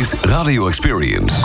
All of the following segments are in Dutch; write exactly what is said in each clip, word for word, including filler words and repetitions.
is Radio Experience.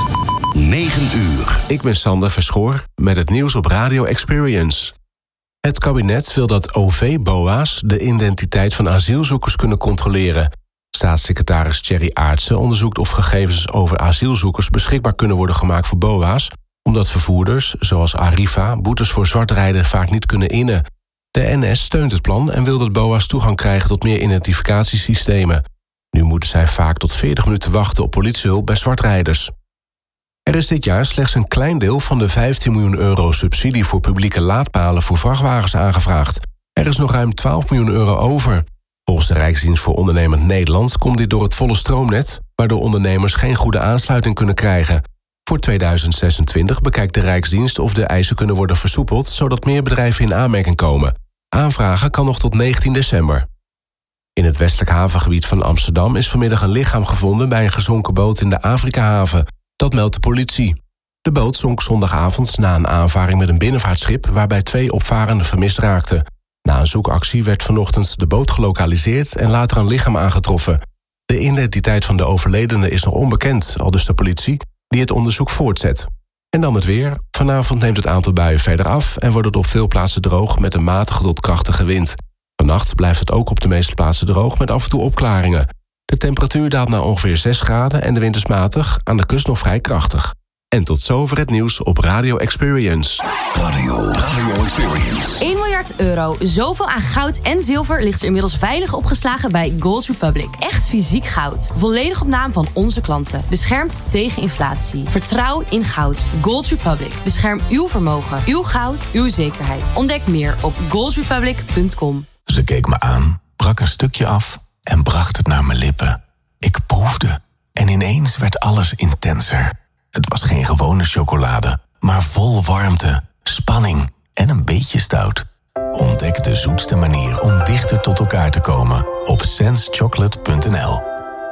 negen uur. Ik ben Sander Verschoor met het nieuws op Radio Experience. Het kabinet wil dat O V-B O A's de identiteit van asielzoekers kunnen controleren. Staatssecretaris Thierry Aartsen onderzoekt of gegevens over asielzoekers beschikbaar kunnen worden gemaakt voor B O A's, omdat vervoerders, zoals Arriva, boetes voor zwartrijden vaak niet kunnen innen. De N S steunt het plan en wil dat B O A's toegang krijgen tot meer identificatiesystemen. Nu moeten zij vaak tot veertig minuten wachten op politiehulp bij zwartrijders. Er is dit jaar slechts een klein deel van de vijftien miljoen euro subsidie voor publieke laadpalen voor vrachtwagens aangevraagd. Er is nog ruim twaalf miljoen euro over. Volgens de Rijksdienst voor Ondernemend Nederland komt dit door het volle stroomnet, waardoor ondernemers geen goede aansluiting kunnen krijgen. Voor tweeduizend zesentwintig bekijkt de Rijksdienst of de eisen kunnen worden versoepeld, zodat meer bedrijven in aanmerking komen. Aanvragen kan nog tot negentien december. In het westelijk havengebied van Amsterdam is vanmiddag een lichaam gevonden bij een gezonken boot in de Afrikahaven. Dat meldt de politie. De boot zonk zondagavond na een aanvaring met een binnenvaartschip waarbij twee opvarenden vermist raakten. Na een zoekactie werd vanochtend de boot gelokaliseerd en later een lichaam aangetroffen. De identiteit van de overledene is nog onbekend, aldus de politie, die het onderzoek voortzet. En dan het weer. Vanavond neemt het aantal buien verder af en wordt het op veel plaatsen droog met een matige tot krachtige wind. Vannacht blijft het ook op de meeste plaatsen droog met af en toe opklaringen. De temperatuur daalt naar ongeveer zes graden en de wind is matig, aan de kust nog vrij krachtig. En tot zover het nieuws op Radio Experience. Radio, Radio Experience. één miljard euro. Zoveel aan goud en zilver ligt er inmiddels veilig opgeslagen bij Gold Republic. Echt fysiek goud. Volledig op naam van onze klanten. Beschermd tegen inflatie. Vertrouw in goud. Gold Republic. Bescherm uw vermogen. Uw goud. Uw zekerheid. Ontdek meer op gold republic punt com. Ze keek me aan, brak een stukje af en bracht het naar mijn lippen. Ik proefde en ineens werd alles intenser. Het was geen gewone chocolade, maar vol warmte, spanning en een beetje stout. Ontdek de zoetste manier om dichter tot elkaar te komen op sense chocolate punt n l.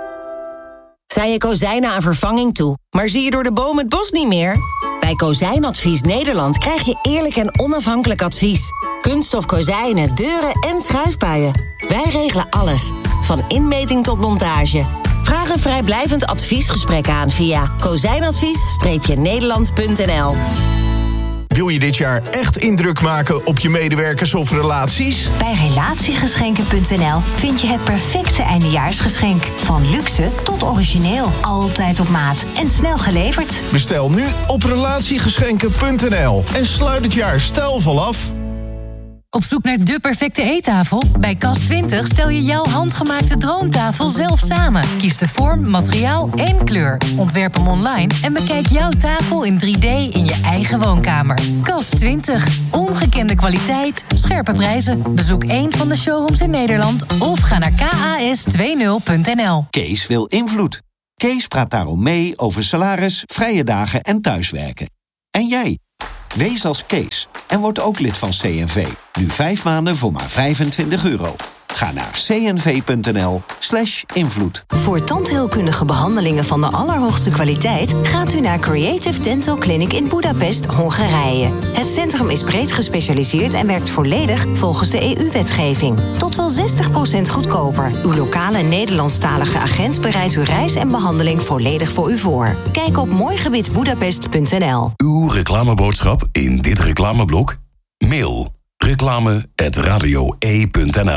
Zijn je kozijnen aan vervanging toe, maar zie je door de boom het bos niet meer? Bij Kozijnadvies Nederland krijg je eerlijk en onafhankelijk advies. Kunststof kozijnen, deuren en schuifbuien. Wij regelen alles, van inmeting tot montage. Vraag een vrijblijvend adviesgesprek aan via kozijnadvies nederland punt n l. Wil je dit jaar echt indruk maken op je medewerkers of relaties? Bij relatiegeschenken punt n l vind je het perfecte eindejaarsgeschenk. Van luxe tot origineel. Altijd op maat en snel geleverd. Bestel nu op relatiegeschenken punt n l en sluit het jaar stijlvol af. Op zoek naar de perfecte eettafel? Bij Kas twintig stel je jouw handgemaakte droomtafel zelf samen. Kies de vorm, materiaal en kleur. Ontwerp hem online en bekijk jouw tafel in drie D in je eigen woonkamer. Kas twintig. Ongekende kwaliteit, scherpe prijzen. Bezoek een van de showrooms in Nederland of ga naar k a s twintig punt n l. Kees wil invloed. Kees praat daarom mee over salaris, vrije dagen en thuiswerken. En jij? Wees als Kees en word ook lid van C N V. Nu vijf maanden voor maar vijfentwintig euro. Ga naar cnv.nl slash invloed. Voor tandheelkundige behandelingen van de allerhoogste kwaliteit gaat u naar Creative Dental Clinic in Budapest, Hongarije. Het centrum is breed gespecialiseerd en werkt volledig volgens de E U-wetgeving. Tot wel zestig procent goedkoper. Uw lokale Nederlandstalige agent bereidt uw reis en behandeling volledig voor u voor. Kijk op mooigebiedbudapest punt n l. Uw reclameboodschap in dit reclameblok? Mail reclame at radio e punt n l.